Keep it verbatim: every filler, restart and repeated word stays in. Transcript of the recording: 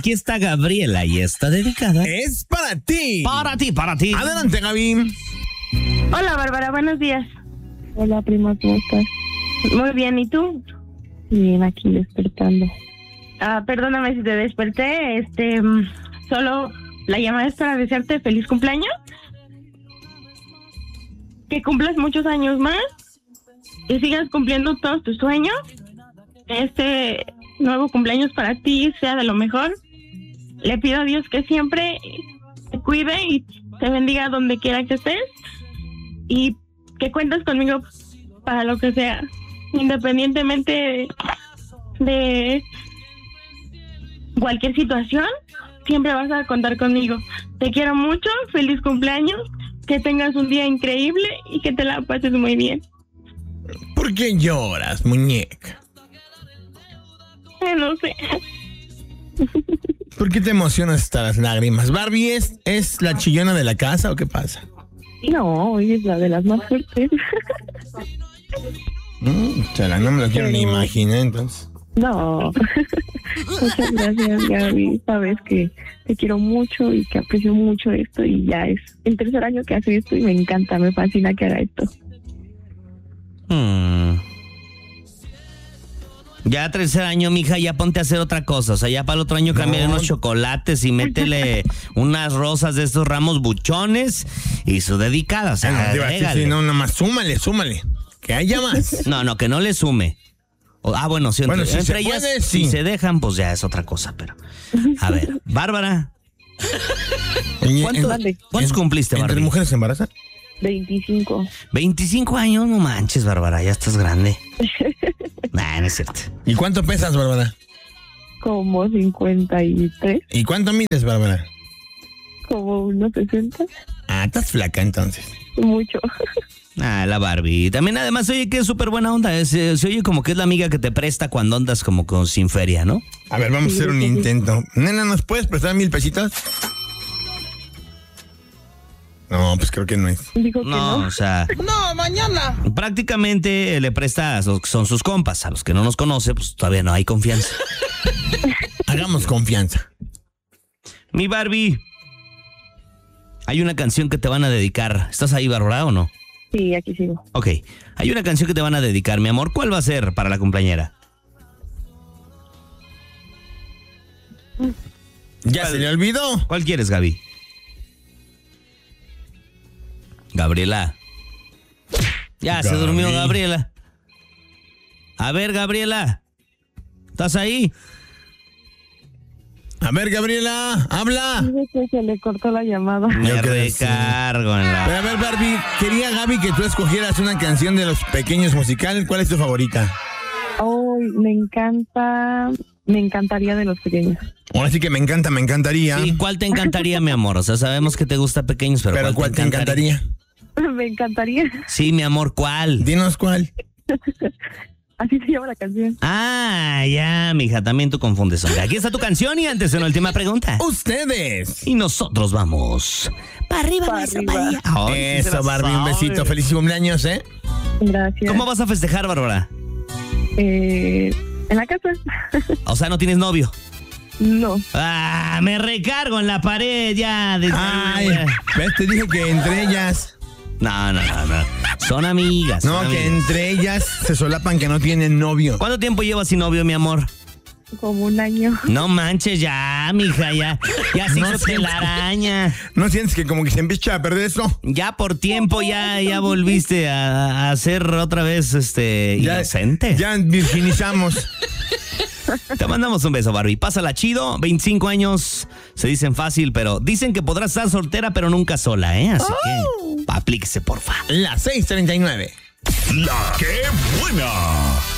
Aquí está Gabriela y está dedicada. Es para ti. Para ti, para ti. Adelante, Gaby. Hola, Bárbara, buenos días. Hola, prima, ¿cómo estás? Muy bien, ¿y tú? Bien, aquí despertando. Ah, perdóname si te desperté, este, mm, solo la llamada es para desearte feliz cumpleaños. Que cumplas muchos años más, que sigas cumpliendo todos tus sueños. Este nuevo cumpleaños para ti sea de lo mejor. Le pido a Dios que siempre te cuide y te bendiga donde quiera que estés. Y que cuentes conmigo para lo que sea, independientemente de cualquier situación, siempre vas a contar conmigo. Te quiero mucho, feliz cumpleaños, que tengas un día increíble y que te la pases muy bien. ¿Por qué lloras, muñeca? Eh, no sé. ¿Por qué te emocionas hasta las lágrimas? ¿Barbie es, es la chillona de la casa o qué pasa? No, hoy es la de las más fuertes. Mm, chale, no me lo quiero Pero... ni imaginar, entonces. No. Muchas gracias, Gaby. Sabes que te quiero mucho y que aprecio mucho esto y ya es el tercer año que hace esto y me encanta, me fascina que haga esto. Hmm. Ya tercer año, mija, ya ponte a hacer otra cosa. O sea, ya para el otro año cámbiale No. unos chocolates y métele unas rosas de estos ramos buchones y su dedicada. O sea, Ah, no, te iba a decir, agrégale. sí, no, nomás súmale, súmale. Que haya más. No, no, que no le sume. O- ah, bueno, sí, Bueno, entre, si se entre ellas, puede, si sí. se dejan, pues ya es otra cosa, pero... A ver, Bárbara, Oye, ¿cuánto- Mande. ¿cuántos en- cumpliste, ¿Entre Barbie? mujeres se embarazan? veinticinco. veinticinco años, no manches, Bárbara, ya estás grande. Nah, no es cierto. ¿Y cuánto pesas, Bárbara? Como cincuenta y tres, ¿Y cuánto mides, Bárbara? como unos sesenta. Ah, estás flaca entonces. Mucho. Ah, la Barbie. También además, oye, que es súper buena onda. Es, eh, se oye como que es la amiga que te presta cuando andas como con sin feria, ¿no? A ver, vamos a hacer un intento. Nena, ¿nos puedes prestar mil pesitos? No, pues creo que no es. Dijo que No, no. o sea... No, mañana. Prácticamente le presta a los que son sus compas. A los que no nos conoce, pues todavía no hay confianza. Hagamos confianza. Mi Barbie, hay una canción que te van a dedicar. ¿Estás ahí, Bárbara, o no? Sí, aquí sigo. Ok, hay una canción que te van a dedicar, mi amor. ¿Cuál va a ser para la cumpleañera? ¿Ya ¿Cuál? se le olvidó? ¿Cuál quieres, Gaby? Gabriela. Ya se Gaby. durmió Gabriela. A ver, Gabriela. ¿Estás ahí? A ver, Gabriela, habla. Dice que se le cortó la llamada. Me Yo creo que sí. recargo en Pero la... a ver, Barbie, quería Gaby que tú escogieras una canción de los pequeños musicales. ¿Cuál es tu favorita? Oh, me encanta, me encantaría de los pequeños. Ahora sí que me encanta, me encantaría. Sí, ¿cuál te encantaría, mi amor? O sea, sabemos que te gusta pequeños, pero, Pero ¿cuál te encantaría? Me encantaría. Sí, mi amor, ¿cuál? Dinos cuál. Así se llama la canción. Ah, ya, mija, también tú confundes. Hombre. Aquí está tu canción y antes de la última pregunta. Ustedes. Y nosotros vamos para arriba, Pa' maestra arriba. María. Ay, sí se la Eso, Barbie, un sabe. besito. Feliz cumpleaños, ¿eh? Gracias. ¿Cómo vas a festejar, Bárbara? Eh, en la casa. O sea, ¿no tienes novio? No. Ah, me recargo en la pared ya. De... Ay, ves, te dije que entre ellas. No, no, no, no. Son amigas. No, son que amigas. entre ellas se solapan que no tienen novio. ¿Cuánto tiempo llevas sin novio, mi amor? Como un año. No manches, ya, mija, ya. Ya se No hizo sé. telaraña. ¿No sientes que como que se empieza a perder eso? Ya por tiempo ya, ya volviste a, a ser otra vez este Ya- inocente. Ya virginizamos. Te mandamos un beso, Barbie. Pásala chido, veinticinco años, se dicen fácil, pero dicen que podrás estar soltera, pero nunca sola, ¿eh? Así que aplíquese, porfa. Las seis treinta y nueve. La que buena.